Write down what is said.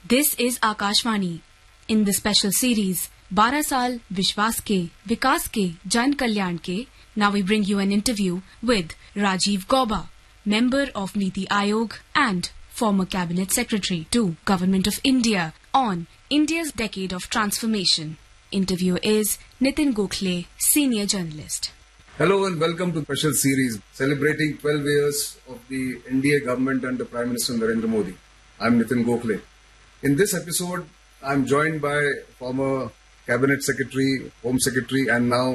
This is Akashvani. In the special series, 12 साल विश्वास के, विकास के, जन कल्याण के, now we bring you an interview with Rajiv Gauba, member of Niti Aayog and former Cabinet Secretary to Government of India on India's decade of transformation. Interviewer is Nitin Gokhale, senior journalist. Hello and welcome to the special series celebrating 12 years of the NDA government under Prime Minister Narendra Modi. I'm Nitin Gokhale. In this episode, I'm joined by former Cabinet Secretary, Home Secretary and now